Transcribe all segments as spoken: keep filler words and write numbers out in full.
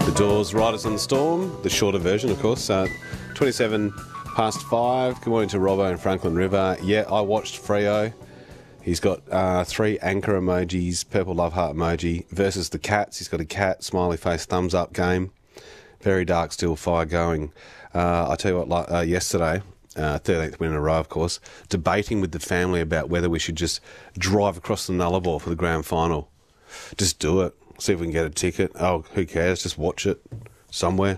The Doors, Riders on the Storm, the shorter version, of course. Uh, twenty-seven past five. Good morning to Robbo and Franklin River. Yeah, I watched Freo. He's got uh, three anchor emojis, purple love heart emoji, versus the Cats. He's got a cat, smiley face, thumbs up game. Very dark still, fire going. Uh, I tell you what, like, uh, yesterday, uh, thirteenth win in a row, of course, debating with the family about whether we should just drive across the Nullarbor for the grand final. Just do it. See if we can get a ticket. Oh, who cares? Just watch it somewhere.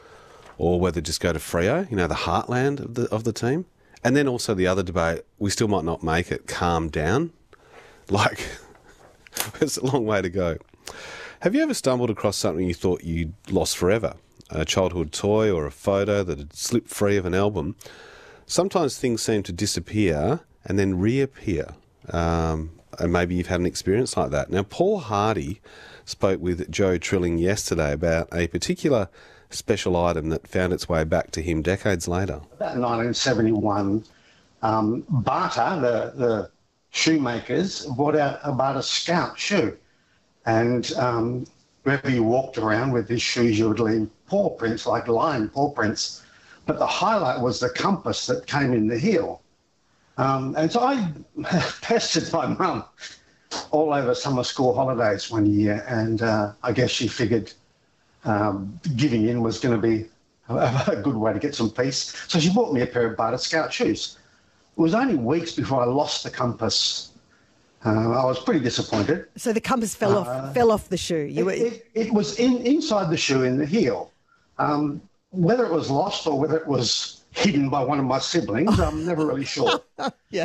Or whether just go to Freo, you know, the heartland of the of the team. And then also the other debate, we still might not make it. Calm down. Like, it's a long way to go. Have you ever stumbled across something you thought you'd lost forever? A childhood toy or a photo that had slipped free of an album? Sometimes things seem to disappear and then reappear. Um, and maybe you've had an experience like that. Now, Paul Hardy spoke with Joe Trilling yesterday about a particular special item that found its way back to him decades later. About nineteen seventy-one, um, Bata, the, the shoemakers, brought out a Bata Scout shoe. And um, wherever you walked around with these shoes, you would leave paw prints, like lion paw prints. But the highlight was the compass that came in the heel. Um, and so I pestered my mum all over summer school holidays one year, and uh, I guess she figured um, giving in was going to be a, a good way to get some peace. So she bought me a pair of Bata Scout shoes. It was only weeks before I lost the compass. Uh, I was pretty disappointed. So the compass fell uh, off fell off the shoe. You it, were... it, it was in, inside the shoe in the heel. Um, whether it was lost or whether it was hidden by one of my siblings, I'm never really sure. Yeah.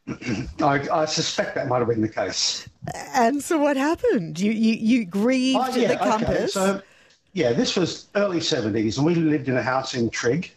I, I suspect that might have been the case. And so what happened? You you, you grieved Oh, yeah, the compass? Okay. So, yeah, this was early seventies, and we lived in a house in Trigg.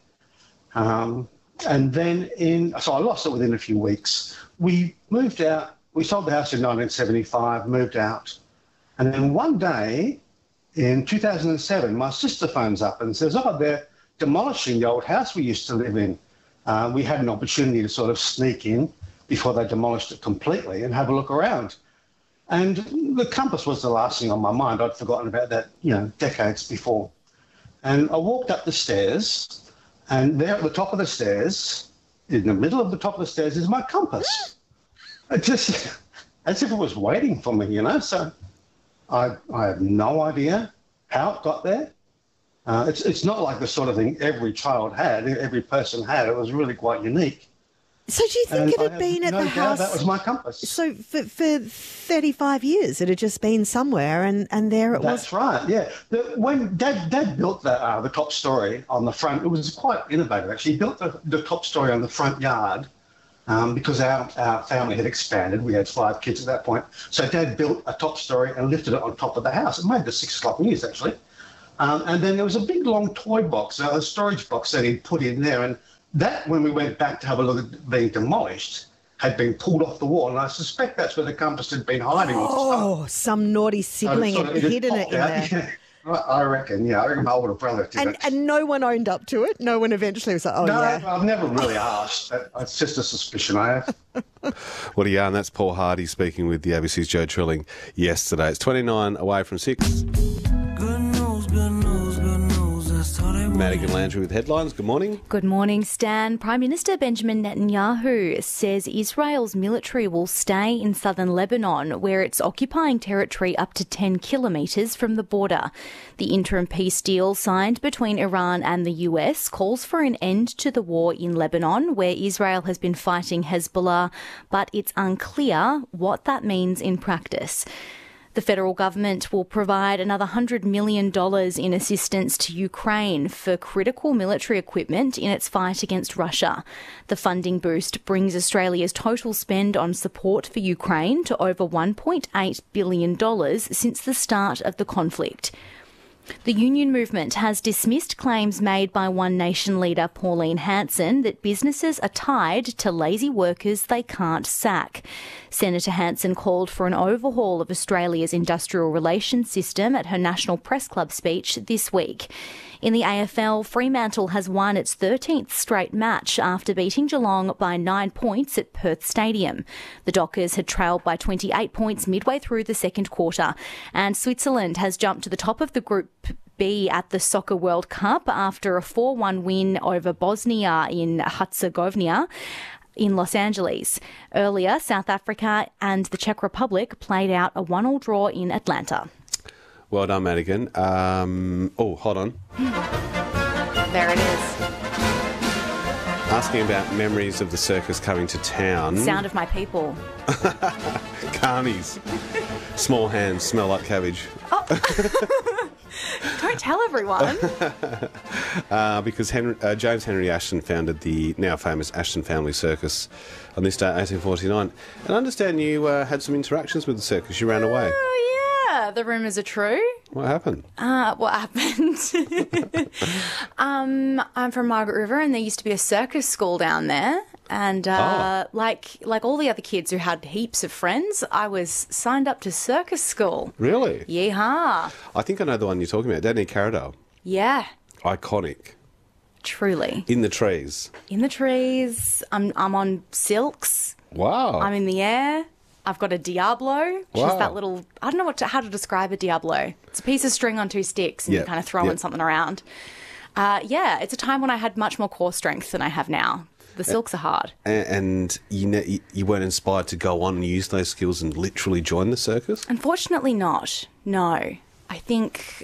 Um, and then in, so I lost it within a few weeks. We moved out, we sold the house in nineteen seventy-five, moved out. And then one day in two thousand seven, my sister phones up and says, oh, they're demolishing the old house we used to live in. Uh, we had an opportunity to sort of sneak in before they demolished it completely and have a look around. And the compass was the last thing on my mind. I'd forgotten about that, you know, decades before. And I walked up the stairs, and there at the top of the stairs, in the middle of the top of the stairs, is my compass. It just, as if it was waiting for me, you know. So I, I have no idea how it got there. Uh, it's it's not like the sort of thing every child had, every person had. It was really quite unique. So do you think And it I had been at no the doubt house? That was my compass. So for, for thirty-five years, it had just been somewhere, and, and there it That's was. right, yeah. The, when Dad Dad built the, uh, the top story on the front, it was quite innovative, actually. He built the, the top story on the front yard um, because our, our family had expanded. We had five kids at that point. So Dad built a top story and lifted it on top of the house. It made the six o'clock news, actually. Um, and then there was a big, long toy box, a storage box that he'd put in there. And that, when we went back to have a look at it being demolished, had been pulled off the wall. And I suspect that's where the compass had been hiding. Oh, some naughty sibling so had it hidden it popped in out. there. Yeah, I reckon, yeah. I reckon my older brother did And, it. and no one owned up to it? No one eventually was like, oh, no, yeah. I've never really asked. It's just a suspicion I have. What a yarn. That's Paul Hardy speaking with the A B C's Joe Trilling yesterday. It's twenty-nine away from six. Madigan Landry with headlines. Good morning. Good morning, Stan. Prime Minister Benjamin Netanyahu says Israel's military will stay in southern Lebanon, where it's occupying territory up to ten kilometres from the border. The interim peace deal signed between Iran and the U S calls for an end to the war in Lebanon, where Israel has been fighting Hezbollah, but it's unclear what that means in practice. The federal government will provide another one hundred million dollars in assistance to Ukraine for critical military equipment in its fight against Russia. The funding boost brings Australia's total spend on support for Ukraine to over one point eight billion dollars since the start of the conflict. The union movement has dismissed claims made by One Nation leader Pauline Hanson that businesses are tied to lazy workers they can't sack. Senator Hanson called for an overhaul of Australia's industrial relations system at her National Press Club speech this week. In the A F L, Fremantle has won its thirteenth straight match after beating Geelong by nine points at Perth Stadium. The Dockers had trailed by twenty-eight points midway through the second quarter, and Switzerland has jumped to the top of the Group be at the Soccer World Cup after a four one win over Bosnia in Herzegovina in Los Angeles. Earlier, South Africa and the Czech Republic played out a one all draw in Atlanta. Well done, Madigan. Um, oh, hold on. There it is. Asking about memories of the circus coming to town. Sound of my people. Carnies. Small hands smell like cabbage. Oh. Don't tell everyone. uh, because Henry, uh, James Henry Ashton founded the now famous Ashton Family Circus on this day, eighteen forty-nine. And I understand you uh, had some interactions with the circus. You ran away. Oh, yeah. The rumours are true. What happened? Uh, what happened? um, I'm from Margaret River, and there used to be a circus school down there. And uh, oh. like like all the other kids who had heaps of friends, I was signed up to circus school. Really? Yeehaw. I think I know the one you're talking about. Danny Carradale. Yeah. Iconic. Truly. In the trees. In the trees. I'm I'm on silks. Wow. I'm in the air. I've got a Diablo, which wow. is that little, I don't know what to, how to describe a Diablo. It's a piece of string on two sticks and yep. you're kind of throwing yep. something around. Uh, yeah, it's a time when I had much more core strength than I have now. The silks are hard. And, and you, ne- you weren't inspired to go on and use those skills and literally join the circus? Unfortunately not, no. I think,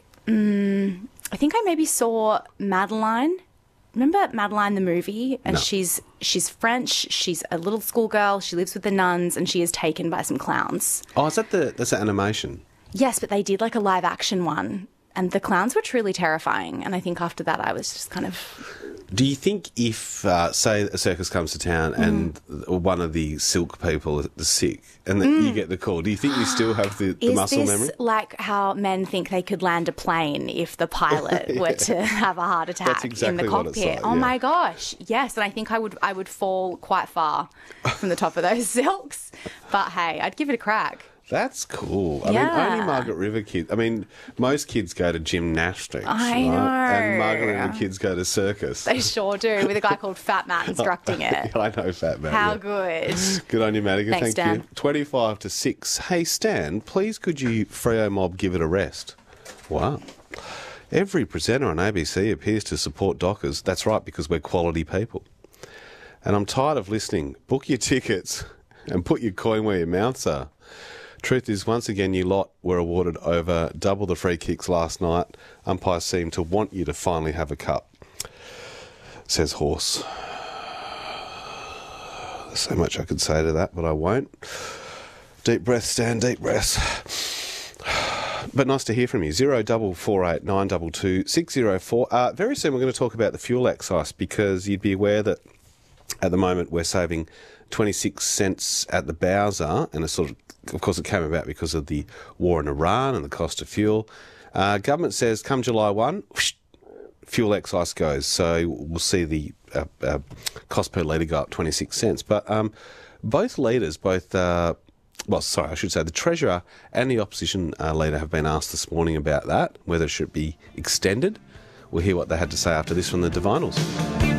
um, I think I maybe saw Madeline. Remember Madeline the movie? And no. she's she's French, she's a little schoolgirl, she lives with the nuns, and she is taken by some clowns. Oh, is that the that's the animation? Yes, but they did like a live action one, and the clowns were truly terrifying. And I think after that I was just kind of... Do you think if, uh, say, a circus comes to town mm. and one of the silk people is sick and then mm. you get the call, do you think you still have the, the is muscle this memory? Like how men think they could land a plane if the pilot yeah. were to have a heart attack That's exactly in the what it's cockpit? like, oh yeah. my gosh, yes. And I think I would I would fall quite far from the top of those silks. But hey, I'd give it a crack. That's cool. I yeah. mean, only Margaret River kids. I mean, most kids go to gymnastics. I right? know. And Margaret River kids go to circus. They sure do, with a guy called Fat Matt instructing it. I know Fat Matt. How yeah. good. Good on you, Madigan. Thanks, Thank Dan. you. twenty-five to six. Hey, Stan, please could you Freo Mob give it a rest? Wow. Every presenter on A B C appears to support Dockers. That's right, because we're quality people. And I'm tired of listening. Book your tickets and put your coin where your mouths are. Truth is, once again, you lot were awarded over double the free kicks last night. Umpires seem to want you to finally have a cup, says Horse. There's so much I could say to that, but I won't. Deep breath, Stan, deep breaths. But nice to hear from you. Zero double four eight nine double two six zero four. Uh, very soon we're going to talk about the fuel excise, because you'd be aware that at the moment we're saving twenty-six cents at the Bowser, and it's sort of, of course, it came about because of the war in Iran and the cost of fuel. Uh, government says come July first, whoosh, fuel excise goes. So we'll see the uh, uh, cost per litre go up twenty-six cents. But um, both leaders, both, uh, well, sorry, I should say the Treasurer and the Opposition uh, Leader have been asked this morning about that, whether it should be extended. We'll hear what they had to say after this from the Divinals.